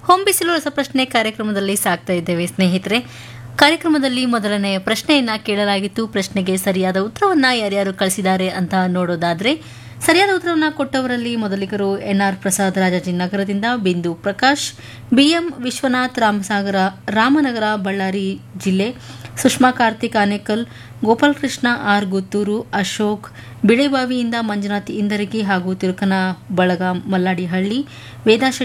ಹೊಂಬಿಸಿಲು ರಸಪ್ರಶ್ನೆ ಕಾರ್ಯಕ್ರಮದಲ್ಲಿ ಸಾಕ್ತಾ ಇದ್ದೇವೆ ಸ್ನೇಹಿತರೆ. ಕಾರ್ಯಕ್ರಮದಲ್ಲಿ ಮೊದಲನೆಯ ಪ್ರಶ್ನೆಯನ್ನ ಕೇಳಲಾಗಿತ್ತು. ಪ್ರಶ್ನೆಗೆ ಸರಿಯಾದ ಉತ್ತರವನ್ನ ಯಾರ್ಯಾರು ಕಳಿಸಿದ್ದಾರೆ ಅಂತ ನೋಡೋದಾದ್ರೆ, ಸರಿಯಾದ ಉತ್ತರವನ್ನ ಕೊಟ್ಟವರಲ್ಲಿ ಮೊದಲಿಗರು ಎನ್ಆರ್ ಪ್ರಸಾದ್ ರಾಜಾಜಿನಗರದಿಂದ, ಬಿಂದು ಪ್ರಕಾಶ್, ಬಿಎಂ ವಿಶ್ವನಾಥ್ ರಾಮನಗರ ಬಳ್ಳಾರಿ ಜಿಲ್ಲೆ, ಸುಷ್ಮಾ ಕಾರ್ತಿಕ್ ಆನೇಕಲ್, ಗೋಪಾಲಕೃಷ್ಣ ಆರ್ ಗುತ್ತೂರು, ಅಶೋಕ್ ಬಿಳೆಬಾವಿಯಿಂದ, ಮಂಜುನಾಥ್ ಇಂದರಗಿ ಹಾಗೂ ತಿರುಕನ ಬಳಗ ಮಲ್ಲಾಡಿಹಳ್ಳಿ, ವೇದಾ